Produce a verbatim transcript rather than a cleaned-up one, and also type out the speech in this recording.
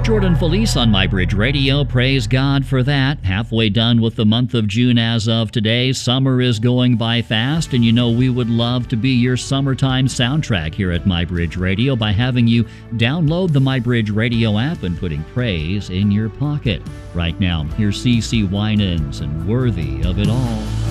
Jordan Felice on MyBridge Radio. Praise God for that. Halfway done with the month of June as of today. Summer is going by fast, and you know we would love to be your summertime soundtrack here at MyBridge Radio by having you download the MyBridge Radio app and putting praise in your pocket. Right now, here's C C Winans and Worthy of It All.